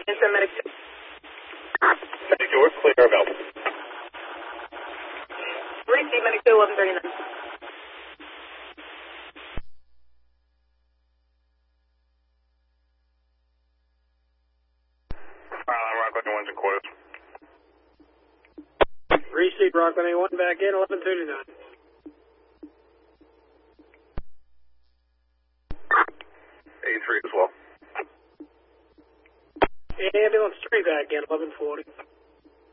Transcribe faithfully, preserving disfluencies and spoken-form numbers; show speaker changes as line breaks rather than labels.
Inside medic two.
Medic two, we're clear about.
Receive medic two, eleven thirty-nine.
Alright, Rockland one's in quarters.
Receive Rockland A one back in, eleven thirty-nine.
eighty-three as well.
Ambulance three back in, eleven forty.